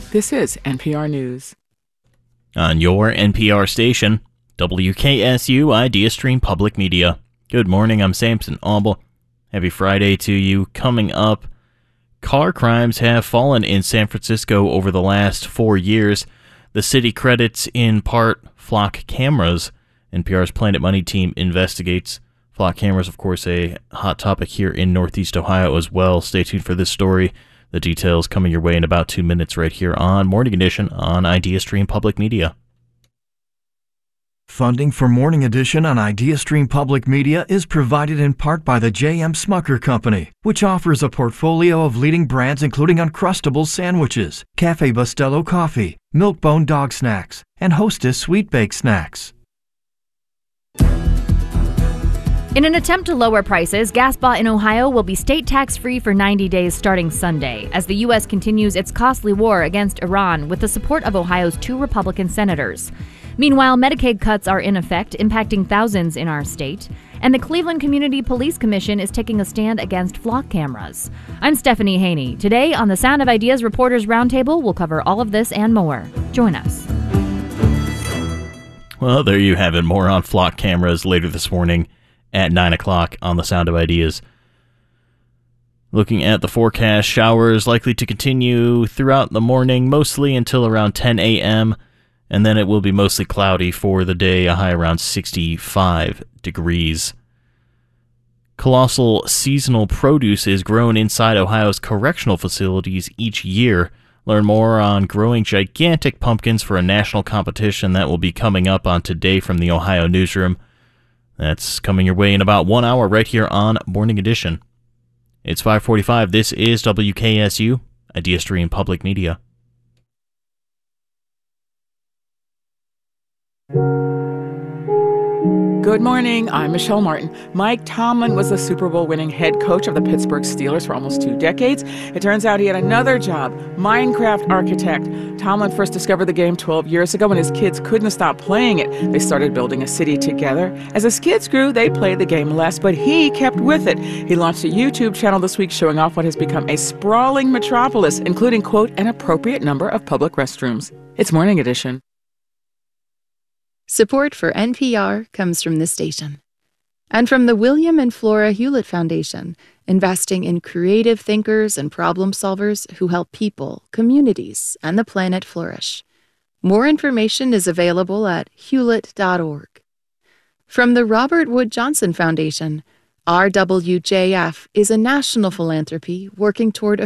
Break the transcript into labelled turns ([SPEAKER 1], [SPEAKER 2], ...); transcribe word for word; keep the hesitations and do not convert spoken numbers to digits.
[SPEAKER 1] This is N P R News.
[SPEAKER 2] On your N P R station, W K S U Idea Stream Public Media. Good morning, I'm Samson Auble. Happy Friday to you. Coming up, car crimes have fallen in San Francisco over the last four years. The city credits in part Flock cameras. N P R's Planet Money team investigates. Flock cameras, of course, a hot topic here in Northeast Ohio as well. Stay tuned for this story. The details coming your way in about two minutes right here on Morning Edition on Idea Stream Public Media.
[SPEAKER 3] Funding for Morning Edition on Idea Stream Public Media is provided in part by the J M. Smucker Company, which offers a portfolio of leading brands including Uncrustables sandwiches, Cafe Bustelo coffee, Milk-Bone dog snacks, and Hostess sweet baked snacks.
[SPEAKER 4] In an attempt to lower prices, gas bought in Ohio will be state tax-free for ninety days starting Sunday, as the U S continues its costly war against Iran with the support of Ohio's two Republican senators. Meanwhile, Medicaid cuts are in effect, impacting thousands in our state, and the Cleveland Community Police Commission is taking a stand against flock cameras. I'm Stephanie Haney. Today on the Sound of Ideas Reporters Roundtable, we'll cover all of this and more. Join us.
[SPEAKER 2] Well, there you have it. More on flock cameras later this morning at nine o'clock on the Sound of Ideas. Looking at the forecast, showers likely to continue throughout the morning, mostly until around ten a.m., and then it will be mostly cloudy for the day, a high around sixty-five degrees. Colossal seasonal produce is grown inside Ohio's correctional facilities each year. Learn more on growing gigantic pumpkins for a national competition that will be coming up on Today from the Ohio Newsroom. That's coming your way in about one hour right here on Morning Edition. It's five forty-five. This is W K S U, Idea Stream Public Media.
[SPEAKER 1] Good morning, I'm Michelle Martin. Mike Tomlin was the Super Bowl winning head coach of the Pittsburgh Steelers for almost two decades. It turns out he had another job, Minecraft architect. Tomlin first discovered the game twelve years ago when his kids couldn't stop playing it. They started building a city together. As his kids grew, they played the game less, but he kept with it. He launched a YouTube channel this week showing off what has become a sprawling metropolis, including, quote, an appropriate number of public restrooms. It's Morning Edition.
[SPEAKER 5] Support for N P R comes from this station and from the William and Flora Hewlett Foundation, investing in creative thinkers and problem solvers who help people, communities, and the planet flourish. More information is available at hewlett dot org. From the Robert Wood Johnson Foundation, R W J F is a national philanthropy working toward